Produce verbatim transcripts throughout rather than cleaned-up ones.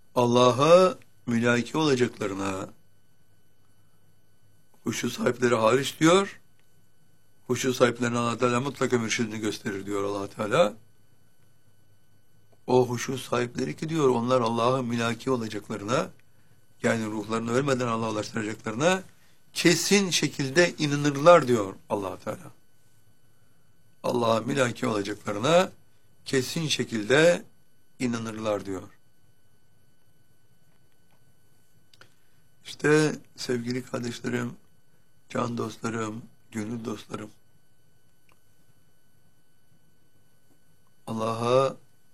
Allah'a mülaki olacaklarına huşu sahipleri hariç diyor. Huşu sahiplerine Allah Teala mutlaka mürşidini gösterir diyor Allah Teala. O huşu sahipleri ki diyor onlar Allah'a mülaki olacaklarına, yani ruhlarını ölmeden Allah'a ulaştıracaklarına kesin şekilde inanırlar diyor Allah Teala. Allah'a mülaki olacaklarına kesin şekilde inanırlar diyor. İşte sevgili kardeşlerim, can dostlarım, gönül dostlarım, Allah'a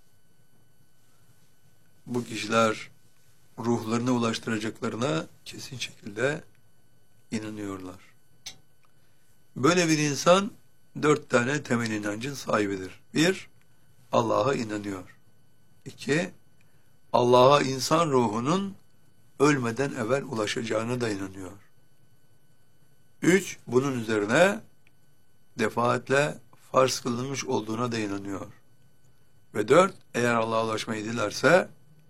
bu kişiler ruhlarına ulaştıracaklarına kesin şekilde inanıyorlar. Böyle bir insan dört tane temel inancın sahibidir. Bir, Allah'a inanıyor. İki, Allah'a insan ruhunun ölmeden evvel ulaşacağına da inanıyor. Üç, bunun üzerine defaatle farz kılınmış olduğuna da inanıyor. Ve dört, eğer Allah'a ulaşmayı dilerse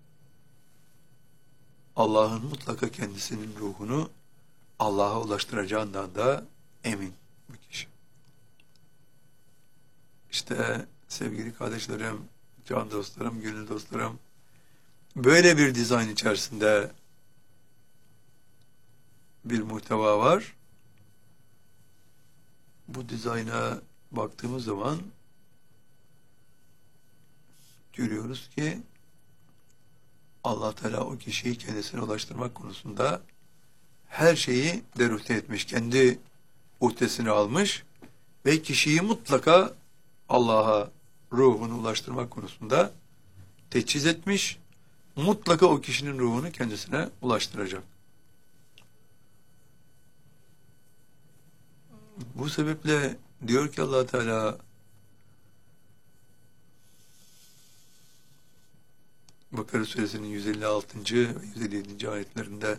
Allah'ın mutlaka kendisinin ruhunu Allah'a ulaştıracağından da emin bu kişi. İşte sevgili kardeşlerim, can dostlarım, gönül dostlarım, böyle bir dizayn içerisinde bir muhteva var. Bu dizayna baktığımız zaman görüyoruz ki Allah Teala o kişiyi kendisine ulaştırmak konusunda her şeyi derüfte etmiş, kendi uhdesine almış ve kişiyi mutlaka Allah'a ruhunu ulaştırmak konusunda teçhiz etmiş, mutlaka o kişinin ruhunu kendisine ulaştıracak. Bu sebeple diyor ki Allah Teala Bakara suresinin yüz elli altıncı ve yüz elli yedinci ayetlerinde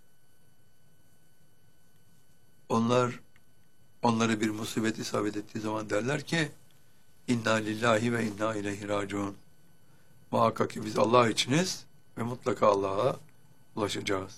onlar onlara bir musibet isabet ettiği zaman derler ki inna lillahi ve inna ileyhi raciun. Muhakkak ki biz Allah içiniz ve mutlaka Allah'a ulaşacağız.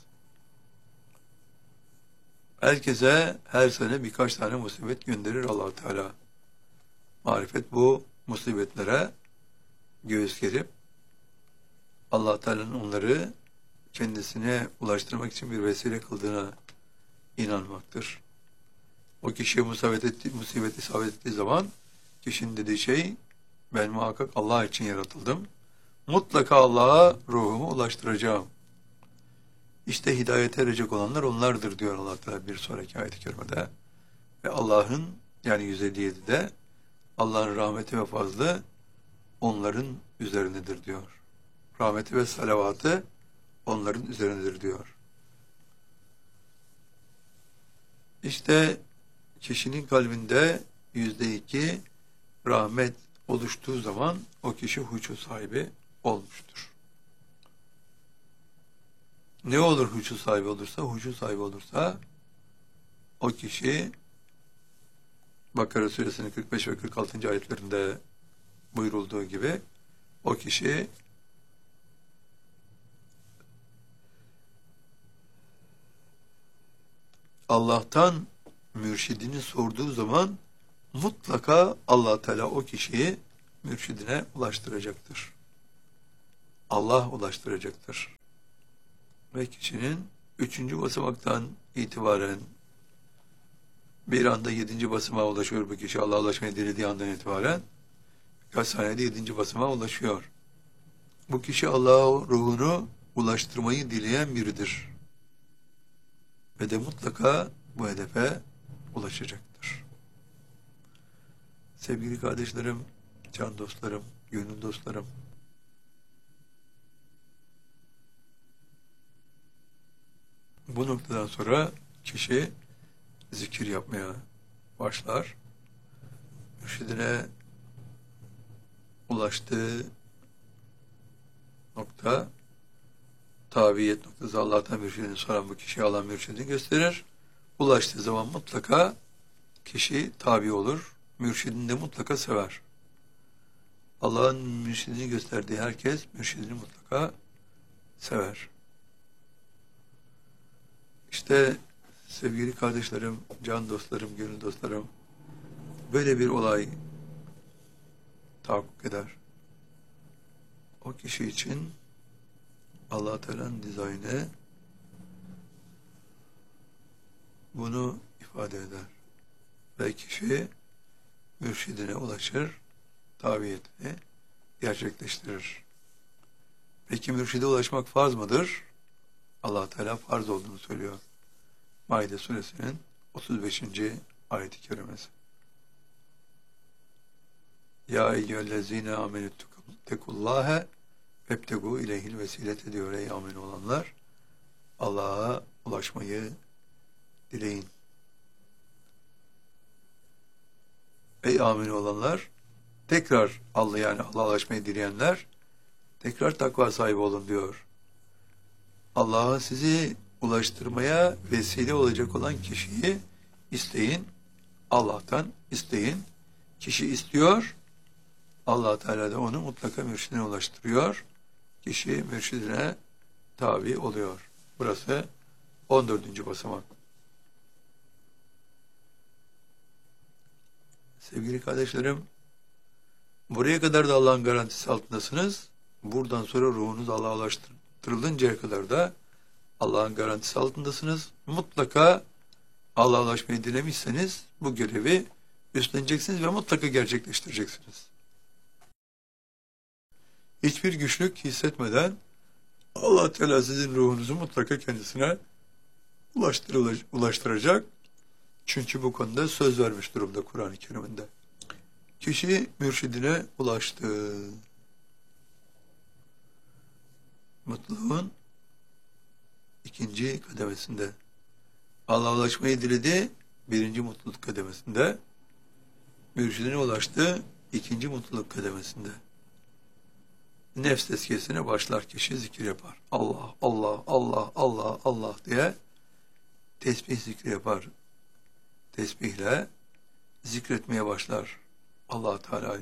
Herkese her sene birkaç tane musibet gönderir Allah Teala. Marifet bu musibetlere göğüs gerip Allah Teala'nın onları kendisine ulaştırmak için bir vesile kıldığına inanmaktır. O kişiye musibet, etti, musibet isabet ettiği zaman kişinin dediği şey ben muhakkak Allah için yaratıldım. Mutlaka Allah'a ruhumu ulaştıracağım. İşte hidayete erecek olanlar onlardır diyor Allah Teala bir sonraki ayet-i kerimede. Ve Allah'ın yani yüz elli yedide Allah'ın rahmeti ve fazlı onların üzerindedir diyor. Rahmeti ve salavatı onların üzerindedir diyor. İşte kişinin kalbinde yüzde iki rahmet oluştuğu zaman o kişi huşu sahibi olmuştur. Ne olur huşu sahibi olursa? Huşu sahibi olursa o kişi Bakara suresinin kırk beş ve kırk altıncı ayetlerinde buyurulduğu gibi o kişi Allah'tan mürşidini sorduğu zaman mutlaka Allah Teala o kişiyi mürşidine ulaştıracaktır. Allah ulaştıracaktır. Ve kişinin üçüncü basamaktan itibaren bir anda yedinci basamağa ulaşıyor bu kişi. Allah'a ulaşmayı dilediği andan itibaren birkaç saniyede yedinci basamağa ulaşıyor. Bu kişi Allah'a ruhunu ulaştırmayı dileyen biridir. Ve de mutlaka bu hedefe ulaşacaktır. Sevgili kardeşlerim, can dostlarım, gönül dostlarım, bu noktadan sonra kişi zikir yapmaya başlar. Mürşidine ulaştığı nokta, tabiyet noktası Allah'tan mürşidini soran bu kişiye Allah mürşidini gösterir. Ulaştığı zaman mutlaka kişi tabi olur. Mürşidini de mutlaka sever. Allah'ın mürşidini gösterdiği herkes mürşidini mutlaka sever. İşte sevgili kardeşlerim, can dostlarım, gönül dostlarım, böyle bir olay tahakkuk eder. O kişi için Allah Teala'nın dizaynı bunu ifade eder. Ve kişi mürşidine ulaşır, tabiyetini gerçekleştirir. Peki mürşide ulaşmak farz mıdır? Allah Teala farz olduğunu söylüyor. Maide suresinin otuz beşinci ayet-i kerimesi. Ya eyyühellezine amenü tekullâhe vebtegû ileyhil vesilete diyor ey amin olanlar. Allah'a ulaşmayı dileyin. Ey amin olanlar, tekrar Allah yani Allah'a ulaşmayı dileyenler tekrar takva sahibi olun diyor. Allah'a sizi ulaştırmaya vesile olacak olan kişiyi isteyin. Allah'tan isteyin. Kişi istiyor. Allah Teala da onu mutlaka mürşidine ulaştırıyor. Kişi mürşidine tabi oluyor. Burası on dördüncü basamak. Sevgili kardeşlerim, buraya kadar da Allah'ın garantisi altındasınız. Buradan sonra ruhunuz Allah'a ulaştırılıncaya kadar da Allah'ın garantisi altındasınız. Mutlaka Allah'a ulaşmayı dilemişseniz bu görevi üstleneceksiniz ve mutlaka gerçekleştireceksiniz. Hiçbir güçlük hissetmeden Allah Teala sizin ruhunuzu mutlaka kendisine ulaştıracak. Çünkü bu konuda söz vermiş durumda Kur'an-ı Kerim'inde. Kişi mürşidine ulaştı. Mutluluğun ikinci kademesinde. Allah'a ulaşmayı diledi, birinci mutluluk kademesinde. Mürşidine ulaştı, ikinci mutluluk kademesinde. Nefs tezkiyesine başlar, kişi zikir yapar. Allah, Allah, Allah, Allah, Allah diye tesbih zikri yapar. Tesbihle zikretmeye başlar Allah Teala'yı.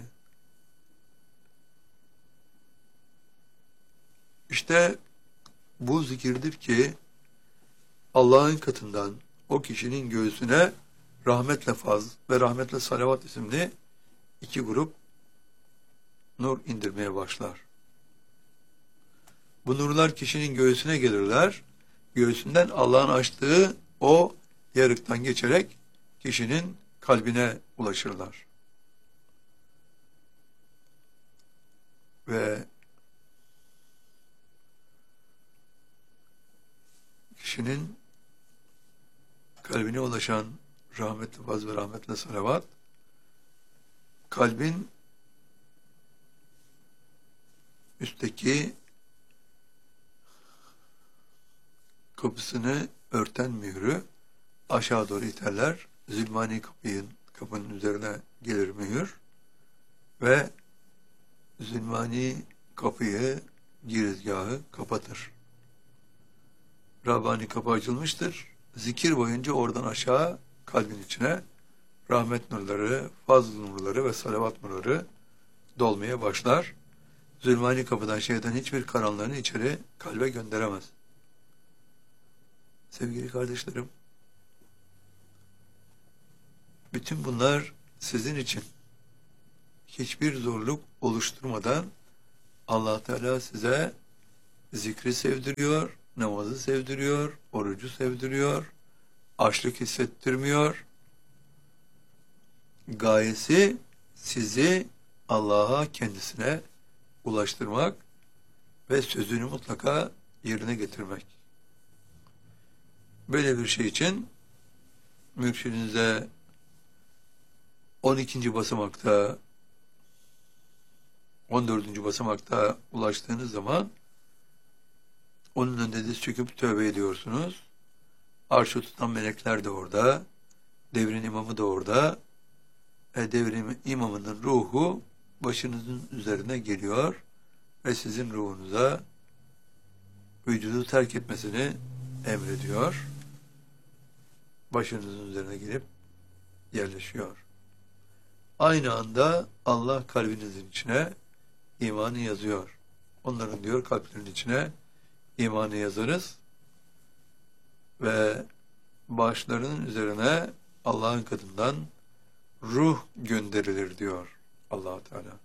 İşte bu zikirdir ki Allah'ın katından o kişinin göğsüne rahmetle faz ve rahmetle salavat isimli iki grup nur indirmeye başlar. Bu nurlar kişinin göğsüne gelirler. Göğsünden Allah'ın açtığı o yarıktan geçerek kişinin kalbine ulaşırlar. Ve kişinin kalbine ulaşan rahmetli faz ve rahmetli salavat kalbin üstteki kapısını örten mührü aşağı doğru iterler. Zülmani kapının, kapının üzerine gelir mühür ve Zülmani kapıyı, girizgahı kapatır. Rabbani kapı açılmıştır. Zikir boyunca oradan aşağı kalbin içine rahmet nurları, fazl nurları ve salavat nurları dolmaya başlar. Zülmani kapıdan şeytan hiçbir karanlığını içeri kalbe gönderemez. Sevgili kardeşlerim, bütün bunlar sizin için hiçbir zorluk oluşturmadan Allah Teala size zikri sevdiriyor, namazı sevdiriyor, orucu sevdiriyor, açlık hissettirmiyor. Gayesi sizi Allah'a kendisine ulaştırmak ve sözünü mutlaka yerine getirmek. Böyle bir şey için mürşidinize on ikinci basamakta, on dördüncü basamakta ulaştığınız zaman onun önünde diz çöküp tövbe ediyorsunuz. Arşı tutan melekler de orada, devrin imamı da orada. E, devrin imamının ruhu başınızın üzerine geliyor ve sizin ruhunuza vücudu terk etmesini emrediyor. Başınızın üzerine gelip yerleşiyor. Aynı anda Allah kalbinizin içine imanı yazıyor. Onların diyor kalplerinin içine imanı yazarız ve başlarının üzerine Allah'ın katından ruh gönderilir diyor Allah Teala.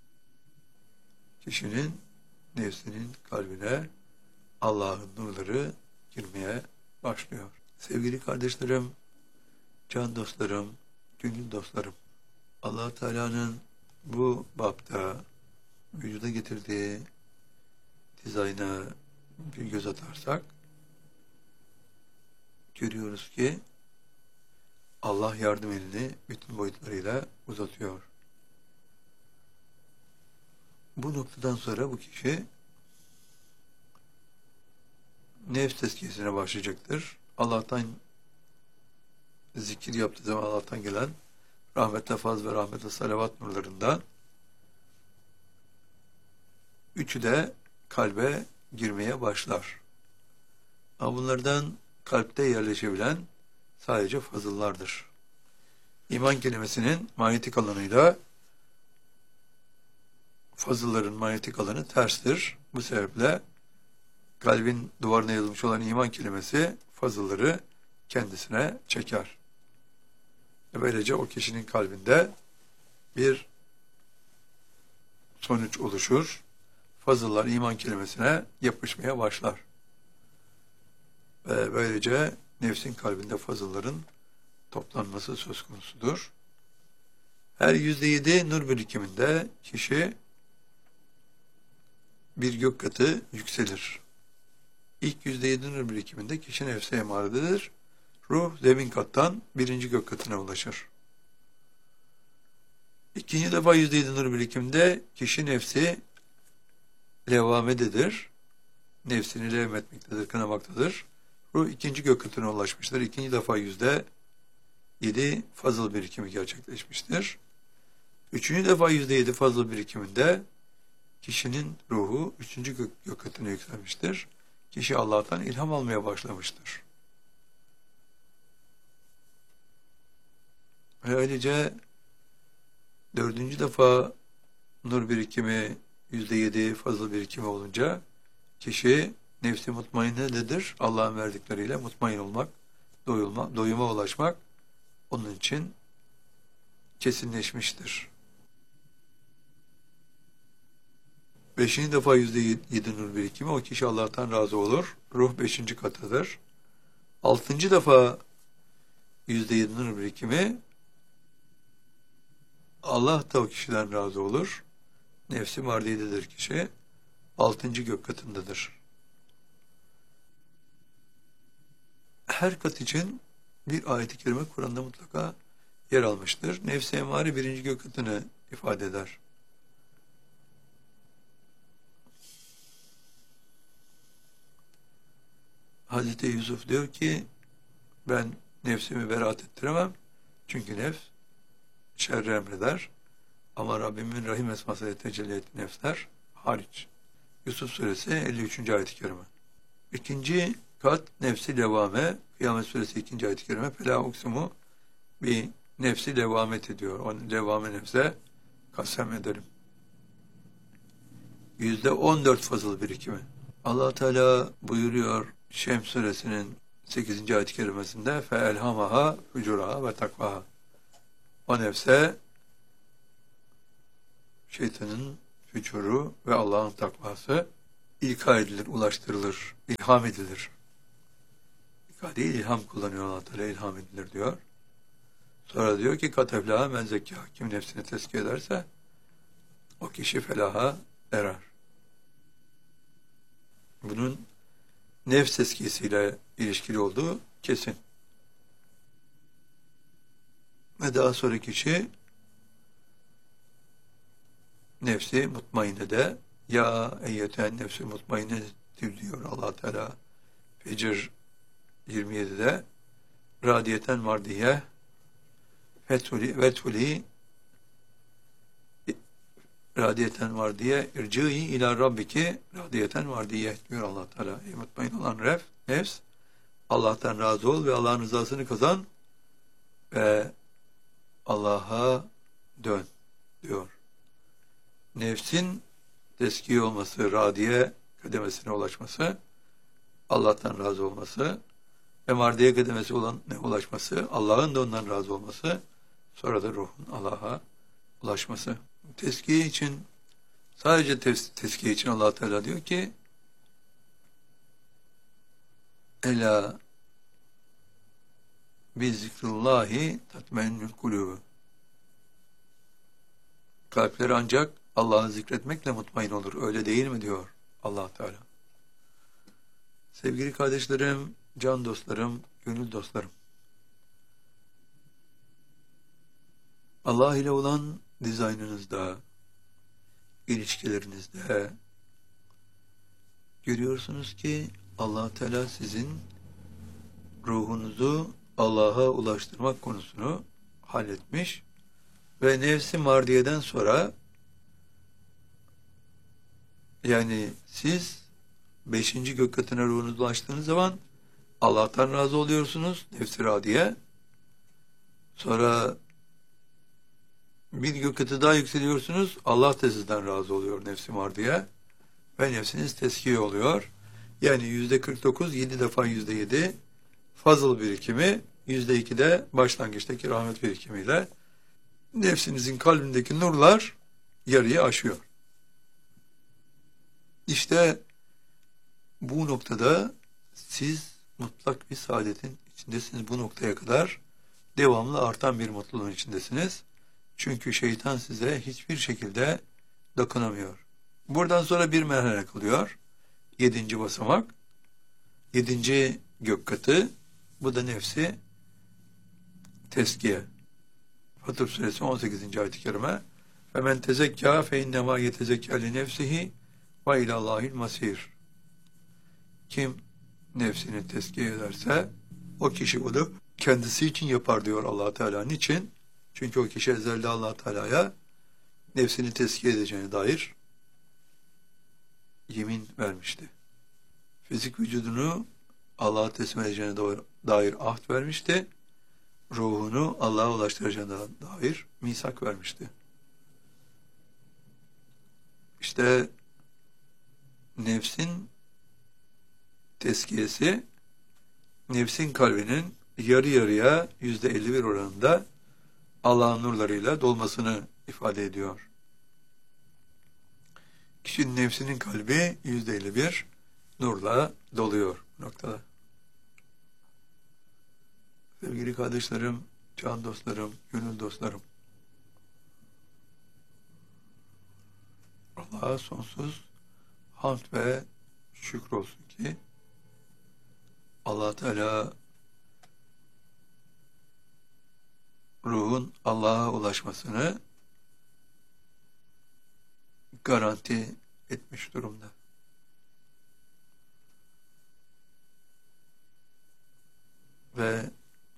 Kişinin nefsinin kalbine Allah'ın nurları girmeye başlıyor. Sevgili kardeşlerim, can dostlarım, gönül dostlarım, Allah Teala'nın bu bapta vücuda getirdiği dizayna bir göz atarsak görüyoruz ki Allah yardım elini bütün boyutlarıyla uzatıyor. Bu noktadan sonra bu kişi nefs tezkiyesine başlayacaktır. Allah'tan zikir yaptığı zaman Allah'tan gelen rahmetle faz ve rahmetle salavat nurlarından üçü de kalbe girmeye başlar. Ama bunlardan kalpte yerleşebilen sadece fazıllardır. İman kelimesinin manyetik alanıyla fazılların manyetik alanı terstir. Bu sebeple kalbin duvarına yazılmış olan iman kelimesi fazılları kendisine çeker. Böylece o kişinin kalbinde bir sonuç oluşur. Fazıllar iman kelimesine yapışmaya başlar. Ve böylece nefsin kalbinde fazılların toplanması söz konusudur. Her yüzde yedi nur birikiminde kişi bir gök katı yükselir. İlk yüzde yedi nur birikiminde kişi nefse emaredir. Ruh zemin kattan birinci gök katına ulaşır. İkinci defa yüzde yedi nur birikiminde kişi nefsi levamededir. Nefsini levmetmektedir, kınamaktadır. Ruh ikinci gök katına ulaşmıştır. İkinci defa yüzde yedi fazıl birikimi gerçekleşmiştir. Üçüncü defa yüzde yedi fazıl birikiminde kişinin ruhu üçüncü gök, gök katına yükselmiştir. Kişi Allah'tan ilham almaya başlamıştır. Ve öylece dördüncü defa nur birikimi yüzde yedi fazıl birikimi olunca kişi nefsi mutmainnedir. Allah'ın verdikleriyle mutmain olmak, doyulma, doyuma ulaşmak onun için kesinleşmiştir. Beşinci defa yüzde yedi nur birikimi o kişi Allah'tan razı olur. Ruh beşinci katıdır. Altıncı defa yüzde yedi nur birikimi Allah da o kişiden razı olur. Nefsi mardiyededir kişi. Altıncı gök katındadır. Her kat için bir ayet-i kerime Kur'an'da mutlaka yer almıştır. Nefs-i emare birinci gök katını ifade eder. Hazreti Yusuf diyor ki ben nefsimi beraat ettiremem. Çünkü nefs şerri emreder. Ama Rabbimin rahim esmasıyla tecelli ettiği nefsler hariç. Yusuf suresi elli üçüncü ayet-i kerime. İkinci kat nefsi levame. Kıyamet suresi ikinci ayet-i kerime. Fela uksumu bir nefsi levamet ediyor. O levame nefse kasem ederim. Yüzde on dört fazıl birikimi. Allah Teala buyuruyor Şems suresinin sekizinci ayet-i kerimesinde fe elhamaha fucuraha ve takvaha. O nefse şeytanın fücuru ve Allah'ın takvası ilka edilir, ulaştırılır, ilham edilir. İlka değil, ilham kullanıyor Allah Teala, ilham edilir diyor. Sonra diyor ki kateflaha men zekâ, kim nefsini tezkiye ederse o kişi felaha erer. Bunun nefs tezkiyesiyle ilişkili olduğu kesin. Ve daha sonra kişi nefsi mutmainne de ya eyyeten nefsi mutmainnedir diyor Allah Teala. Fecr yirmi yedide radiyeten mardiye fethuli vethuli radiyeten var diye ircî ila rabbiki radiyeten var diye diyor Allah Teala. Ey mutmain olan ref, nefs Allah'tan razı ol ve Allah'ın rızasını kazan ve Allah'a dön diyor. Nefsin teskiye olması, radiye kademesine ulaşması Allah'tan razı olması ve mardiye kademesi olan ne ulaşması, Allah'ın da ondan razı olması, sonra da ruhun Allah'a ulaşması. Tezkiye için, sadece tes tezkiye için Allah Teala diyor ki, Ela bi zikrullahi tatmainnül kulûbü. Kalpleri ancak Allah'ı zikretmekle mutmain olur. Öyle değil mi diyor Allah Teala. Sevgili kardeşlerim, can dostlarım, gönül dostlarım. Allah ile olan dizaynınızda, ilişkilerinizde görüyorsunuz ki Allah Teala sizin ruhunuzu Allah'a ulaştırmak konusunu halletmiş ve nefsi mardiyeden sonra, yani siz beşinci gök katına ruhunuzu ulaştığınız zaman Allah'tan razı oluyorsunuz, nefsi radiye. Sonra bir gök katı daha yükseliyorsunuz, Allah da sizden razı oluyor, nefsi mardiye, ve nefsiniz teskiye oluyor. Yani yüzde kırk dokuz, yedi defa yüzde yedi fazıl birikimi, yüzde iki de başlangıçtaki rahmet birikimiyle nefsinizin kalbindeki nurlar yarıyı aşıyor. İşte bu noktada siz mutlak bir saadetin içindesiniz. Bu noktaya kadar devamlı artan bir mutluluğun içindesiniz. Çünkü şeytan size hiçbir şekilde dokunamıyor. Buradan sonra bir merhale kalıyor. Yedinci basamak. Yedinci gök katı. Bu da nefsi teskiye. Fatır suresi on sekizinci ayet-i kerime. فَمَنْ تَزَكَّى فَاِنَّمَا يَتَزَكَّى لِنَفْسِهِ وَاِلَى اللّٰهِ الْمَسِيرِ. Kim nefsini teskiye ederse o kişi bunu kendisi için yapar diyor Allah Teala. Niçin? Çünkü o kişi ezelde Allah Teala'ya nefsini teskiye edeceğine dair yemin vermişti. Fizik vücudunu Allah'a teslim edeceğine dair ahd vermişti. Ruhunu Allah'a ulaştıracağına dair misak vermişti. İşte nefsin teskiyesi, nefsin kalbinin yarı yarıya yüzde elli bir oranında Allah'ın nurlarıyla dolmasını ifade ediyor. Kişinin nefsinin kalbi yüzde elli bir nurla doluyor bu noktada. Sevgili kardeşlerim, can dostlarım, gönül dostlarım, Allah'a sonsuz hamd ve şükür olsun ki Allah Teala ruhun Allah'a ulaşmasını garanti etmiş durumda. Ve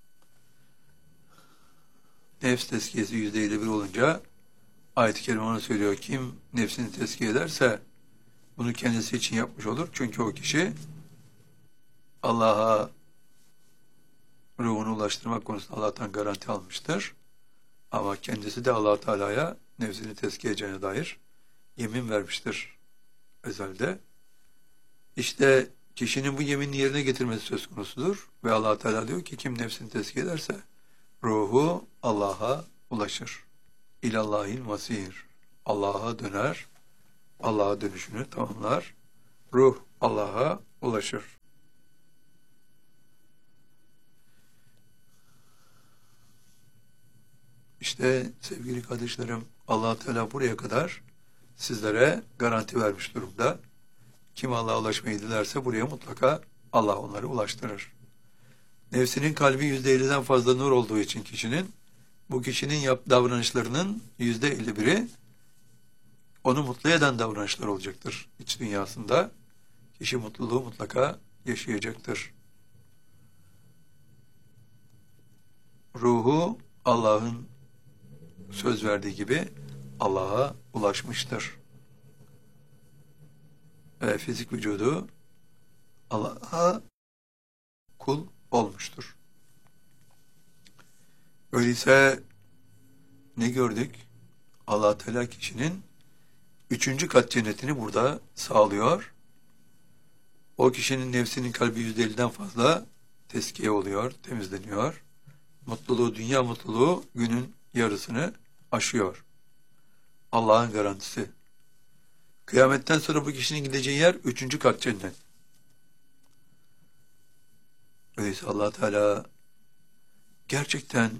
nefs tezkiyesi yüzde elli bir olunca ayet-i kerime onu söylüyor. Kim nefsini tezkiye ederse bunu kendisi için yapmış olur. Çünkü o kişi Allah'a ruhunu ulaştırmak konusunda Allah'tan garanti almıştır. Ama kendisi de Allah Teala'ya nefsini tezkiye edeceğine dair yemin vermiştir ezelde. İşte kişinin bu yeminini yerine getirmesi söz konusudur. Ve Allah Teala diyor ki kim nefsini tezkiye ederse ruhu Allah'a ulaşır. İlallahil masir. Allah'a döner. Allah'a dönüşünü tamamlar. Ruh Allah'a ulaşır. İşte sevgili kardeşlerim, Allah Teala buraya kadar sizlere garanti vermiş durumda. Kim Allah'a ulaşmayı dilerse buraya mutlaka Allah onları ulaştırır. Nefsinin kalbi yüzde elliden fazla nur olduğu için kişinin, bu kişinin yap davranışlarının yüzde elli biri onu mutlu eden davranışlar olacaktır. İç dünyasında kişi mutluluğu mutlaka yaşayacaktır. Ruhu Allah'ın söz verdiği gibi Allah'a ulaşmıştır. Ve fizik vücudu Allah'a kul olmuştur. Öyleyse ne gördük? Allah Teala kişinin üçüncü kat cennetini burada sağlıyor. O kişinin nefsinin kalbi yüzde elliden fazla teskiye oluyor, temizleniyor. Mutluluğu, dünya mutluluğu günün yarısını aşıyor. Allah'ın garantisi. Kıyametten sonra bu kişinin gideceği yer üçüncü kat cennet. Öyleyse Allah Teala gerçekten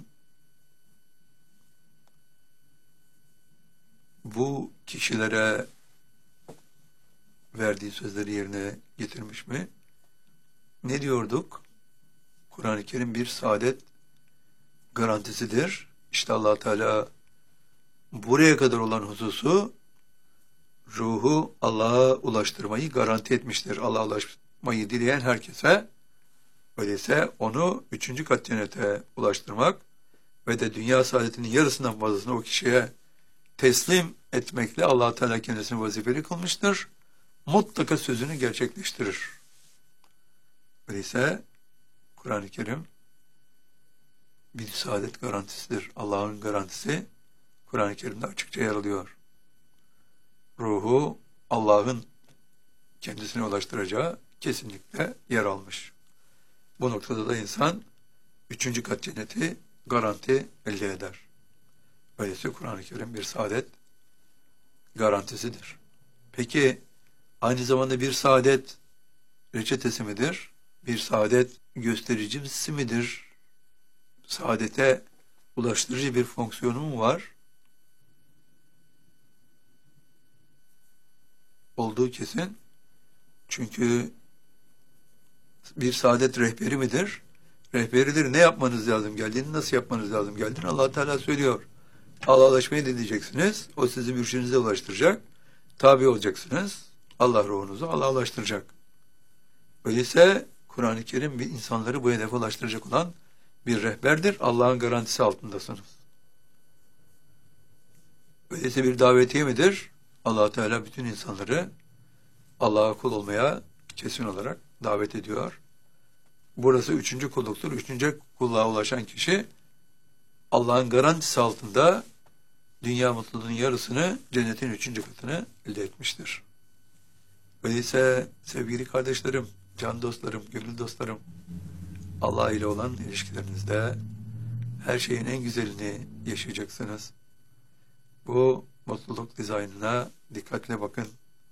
bu kişilere verdiği sözleri yerine getirmiş mi? Ne diyorduk? Kur'an-ı Kerim bir saadet garantisidir. İşte Allah Teala buraya kadar olan hususu ruhu Allah'a ulaştırmayı garanti etmiştir. Allah'a ulaşmayı dileyen herkese, öyleyse onu üçüncü kat cennete ulaştırmak ve de dünya saadetinin yarısından fazlasını o kişiye teslim etmekle Allah Teala kendisini vazifeli kılmıştır. Mutlaka sözünü gerçekleştirir. Öyleyse Kur'an-ı Kerim bir saadet garantisidir. Allah'ın garantisi Kur'an-ı Kerim'de açıkça yer alıyor. Ruhu Allah'ın kendisine ulaştıracağı kesinlikle yer almış. Bu noktada da insan üçüncü kat cenneti garanti elde eder. Öyleyse Kur'an-ı Kerim bir saadet garantisidir. Peki aynı zamanda bir saadet reçetesi midir? Bir saadet göstericisi midir? Saadete ulaştırıcı bir fonksiyonu mu var? Olduğu kesin. Çünkü bir saadet rehberi midir? Rehberidir. Ne yapmanız lazım geldiğini, nasıl yapmanız lazım geldiğini Allah Teala söylüyor. Allah'laşmayı dinleyeceksiniz. O sizi mürşidinize ulaştıracak. Tabi olacaksınız. Allah ruhunuzu Allah'laştıracak. Öyleyse Kur'an-ı Kerim bir insanları bu hedefe ulaştıracak olan bir rehberdir. Allah'ın garantisi altındasınız. Öyleyse bir davetiye midir? Allah Teala bütün insanları Allah'a kul olmaya kesin olarak davet ediyor. Burası üçüncü kulluktur. Üçüncü kulluğa ulaşan kişi Allah'ın garantisi altında dünya mutluluğunun yarısını, cennetin üçüncü katını elde etmiştir. Öyleyse sevgili kardeşlerim, can dostlarım, gönül dostlarım, Allah ile olan ilişkilerinizde her şeyin en güzelini yaşayacaksınız. Bu mutluluk dizaynına dikkatle bakın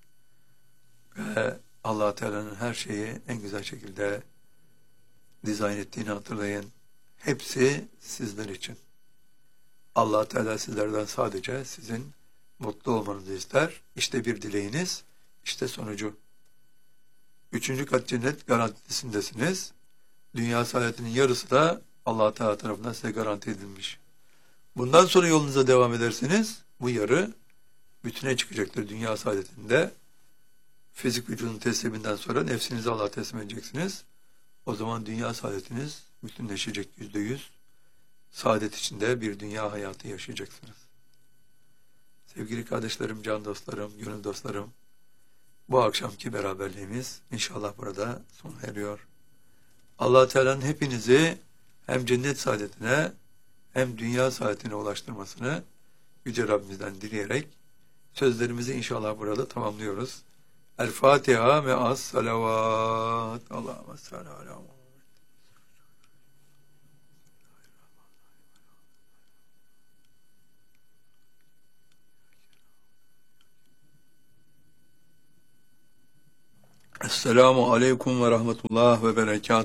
ve Allah Teala'nın her şeyi en güzel şekilde dizayn ettiğini hatırlayın. Hepsi sizler için. Allah Teala sizlerden sadece sizin mutlu olmanızı ister. İşte bir dileğiniz, işte sonucu. Üçüncü kat cennet garantisindesiniz. Dünya saadetinin yarısı da Allah Teala tarafından size garanti edilmiş. Bundan sonra yolunuza devam ederseniz bu yarı bütüne çıkacaktır dünya saadetinde. Fizik vücudun tesliminden sonra nefsinizi Allah'a teslim edeceksiniz. O zaman dünya saadetiniz bütünleşecek yüzde yüz. Saadet içinde bir dünya hayatı yaşayacaksınız. Sevgili kardeşlerim, can dostlarım, gönül dostlarım, bu akşamki beraberliğimiz inşallah burada sona eriyor. Allah Teala'nın hepinizi hem cennet saadetine hem dünya saadetine ulaştırmasını Yüce Rabbimizden dileyerek sözlerimizi inşallah burada tamamlıyoruz. El Fatiha ve as salavat. Allahümme salli ala Muhammed. Esselamu aleyküm ve rahmetullah ve berekatuhu.